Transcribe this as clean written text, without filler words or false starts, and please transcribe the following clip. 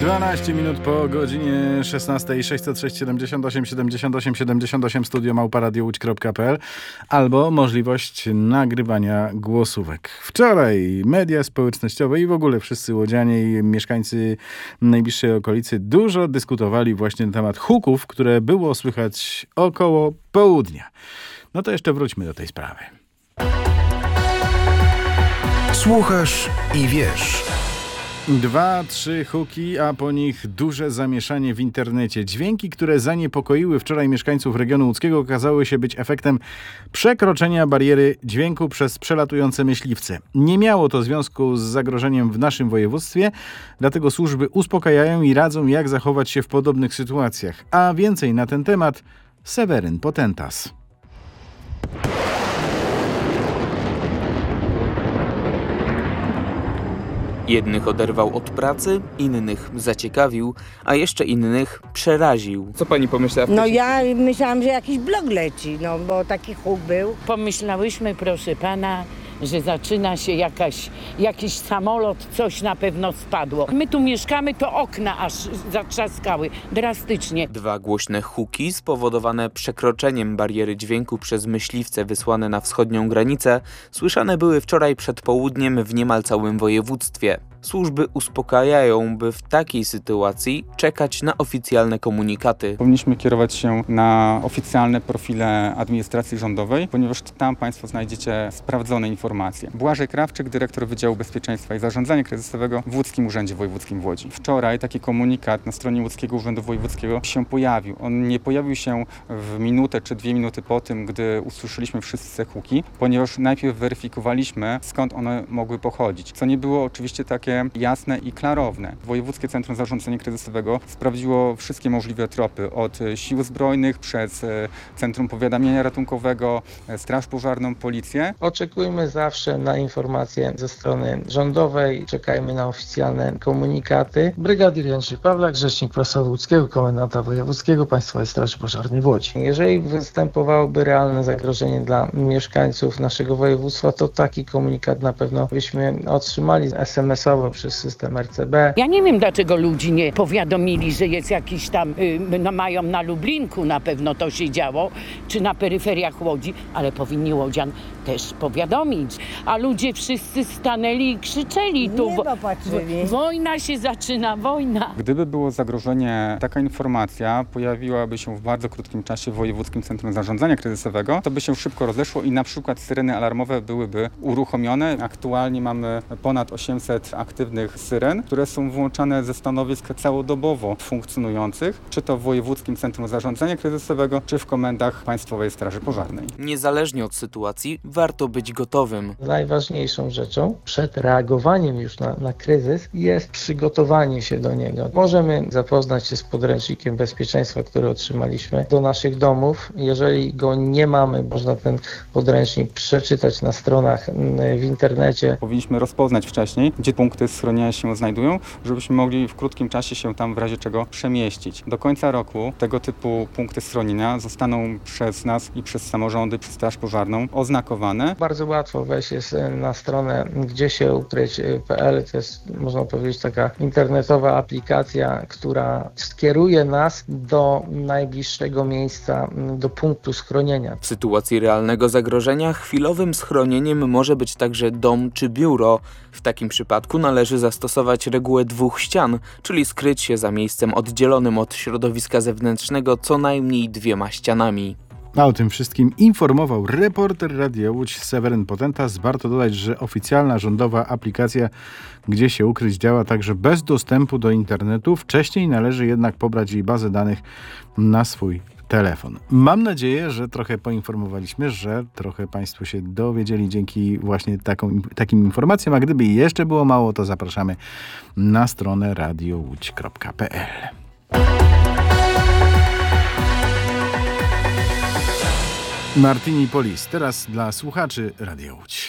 12 minut po godzinie 16, 606 78 78 78 studio@radiołódź.pl albo możliwość nagrywania głosówek. Wczoraj media społecznościowe i w ogóle wszyscy łodzianie i mieszkańcy najbliższej okolicy dużo dyskutowali właśnie na temat huków, które było słychać około południa. No to jeszcze wróćmy do tej sprawy. Słuchasz i wiesz. 2-3 huki, a po nich duże zamieszanie w internecie. Dźwięki, które zaniepokoiły wczoraj mieszkańców regionu łódzkiego, okazały się być efektem przekroczenia bariery dźwięku przez przelatujące myśliwce. Nie miało to związku z zagrożeniem w naszym województwie, dlatego służby uspokajają i radzą, jak zachować się w podobnych sytuacjach. A więcej na ten temat Seweryn Potentas. Jednych oderwał od pracy, innych zaciekawił, a jeszcze innych przeraził. Co pani pomyślała? No ja myślałam, że jakiś blog leci, no bo taki huk był. Pomyślałyśmy, proszę pana, że zaczyna się jakiś samolot, coś na pewno spadło. My tu mieszkamy, to okna aż zatrzaskały drastycznie. 2 głośne huki spowodowane przekroczeniem bariery dźwięku przez myśliwce wysłane na wschodnią granicę słyszane były wczoraj przed południem w niemal całym województwie. Służby uspokajają, by w takiej sytuacji czekać na oficjalne komunikaty. Powinniśmy kierować się na oficjalne profile administracji rządowej, ponieważ tam Państwo znajdziecie sprawdzone informacje. Błażej Krawczyk, dyrektor Wydziału Bezpieczeństwa i Zarządzania Kryzysowego w Łódzkim Urzędzie Wojewódzkim w Łodzi. Wczoraj taki komunikat na stronie Łódzkiego Urzędu Wojewódzkiego się pojawił. On nie pojawił się w minutę czy 2 minuty po tym, gdy usłyszeliśmy wszyscy huki, ponieważ najpierw weryfikowaliśmy, skąd one mogły pochodzić, co nie było oczywiście takie jasne i klarowne. Wojewódzkie Centrum Zarządzania Kryzysowego sprawdziło wszystkie możliwe tropy, od sił zbrojnych przez Centrum Powiadamiania Ratunkowego, Straż Pożarną, Policję. Oczekujmy zawsze na informacje ze strony rządowej, czekajmy na oficjalne komunikaty. Brygadier Jędrzej Pawlak, rzecznik prasowy Łódzkiego Komendanta Wojewódzkiego Państwowej Straży Pożarnej w Łodzi. Jeżeli występowałoby realne zagrożenie dla mieszkańców naszego województwa, to taki komunikat na pewno byśmy otrzymali SMS-owo przez system RCB. Ja nie wiem, dlaczego ludzi nie powiadomili, że jest jakiś tam, mają na Lublinku na pewno to się działo, czy na peryferiach Łodzi, ale powinni łodzian też powiadomić. A ludzie wszyscy stanęli i krzyczeli tu. Wojna się zaczyna, wojna. Gdyby było zagrożenie, taka informacja pojawiłaby się w bardzo krótkim czasie w Wojewódzkim Centrum Zarządzania Kryzysowego, to by się szybko rozeszło i na przykład syreny alarmowe byłyby uruchomione. Aktualnie mamy ponad 800 aktywnych syren, które są włączane ze stanowisk całodobowo funkcjonujących, czy to w Wojewódzkim Centrum Zarządzania Kryzysowego, czy w komendach Państwowej Straży Pożarnej. Niezależnie od sytuacji, warto być gotowym. Najważniejszą rzeczą przed reagowaniem już na kryzys jest przygotowanie się do niego. Możemy zapoznać się z podręcznikiem bezpieczeństwa, który otrzymaliśmy do naszych domów. Jeżeli go nie mamy, można ten podręcznik przeczytać na stronach w internecie. Powinniśmy rozpoznać wcześniej, gdzie punkty schronienia się znajdują, żebyśmy mogli w krótkim czasie się tam w razie czego przemieścić. Do końca roku tego typu punkty schronienia zostaną przez nas i przez samorządy, przez Straż Pożarną oznakowane. Bardzo łatwo wejść jest na stronę gdziesieuukryć.pl. To jest, można powiedzieć, taka internetowa aplikacja, która skieruje nas do najbliższego miejsca, do punktu schronienia. W sytuacji realnego zagrożenia chwilowym schronieniem może być także dom czy biuro. W takim przypadku należy zastosować regułę 2 ścian, czyli skryć się za miejscem oddzielonym od środowiska zewnętrznego co najmniej 2 ścianami. A o tym wszystkim informował reporter Radia Łódź Seweryn Potentas. Warto dodać, że oficjalna rządowa aplikacja Gdzie się ukryć działa także bez dostępu do internetu. Wcześniej należy jednak pobrać jej bazę danych na swój telefon. Mam nadzieję, że trochę poinformowaliśmy, że trochę Państwo się dowiedzieli dzięki właśnie takim informacjom, a gdyby jeszcze było mało, to zapraszamy na stronę radiołódź.pl. Martini Police, teraz dla słuchaczy Radia Łódź.